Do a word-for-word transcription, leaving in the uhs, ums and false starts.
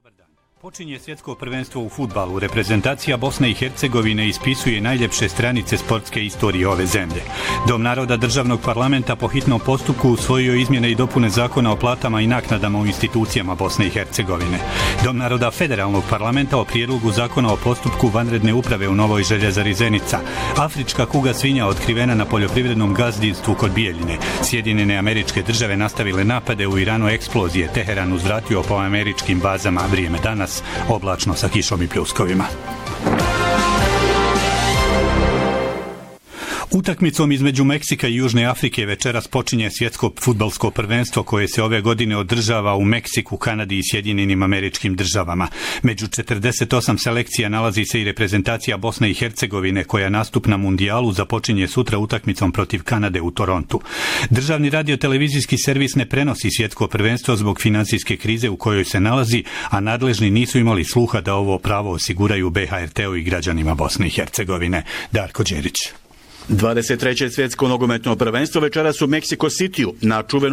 Počinje svjetsko prvenstvo u fudbalu. Reprezentacija Bosne i Hercegovine ispisuje najljepše stranice sportske istorije ove zemlje. Dom naroda državnog parlamenta po hitnom postupku usvojio izmjene i dopune zakona o platama i naknadama u institucijama Bosne i Hercegovine. Dom naroda federalnog parlamenta o prijedlogu zakona o postupku vanredne uprave u Novoj Željezari Zenica. Afrička kuga svinja otkrivena na poljoprivrednom gazdinstvu kod Bijeljine. Sjedinjene Američke Države nastavile napade u Iranu, eksplozije. Teheran uzvratio po američkim bazama. Vrijeme danas oblačno sa kišom i pljuskovima. Utakmicom između Meksika i Južne Afrike večeras počinje svjetsko fudbalsko prvenstvo koje se ove godine održava u Meksiku, Kanadi i Sjedinjenim Američkim Državama. Među četrdeset osam selekcija nalazi se i reprezentacija Bosne i Hercegovine koja nastup na mundijalu započinje sutra utakmicom protiv Kanade u Torontu. Državni radio-televizijski servis ne prenosi svjetsko prvenstvo zbog financijske krize u kojoj se nalazi, a nadležni nisu imali sluha da ovo pravo osiguraju B H R T-u i građanima Bosne i Hercegovine. Darko Đerić. dvadeset treće svjetsko nogometno prvenstvo večeras u Meksiko Cityu na čuvenom